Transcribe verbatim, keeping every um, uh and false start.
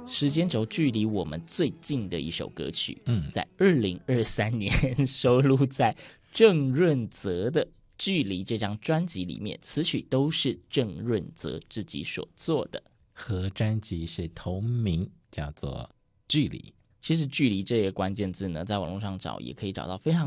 时间轴距离我们最近的一首歌曲， 嗯， 在二零二三年收录在郑润泽的《距离》这张专辑里面，词曲都是郑润泽自己所做的， 和专辑是同名，叫做《距离》。 其实距离这些关键字呢，在网络上找也可以找到非常